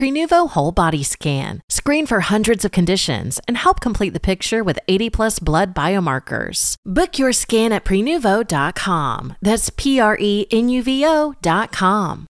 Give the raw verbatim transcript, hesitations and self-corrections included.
Prenuvo Whole Body Scan. Screen for hundreds of conditions and help complete the picture with eighty plus blood biomarkers. Book your scan at prenuvo dot com. That's P R E N U V O dot com.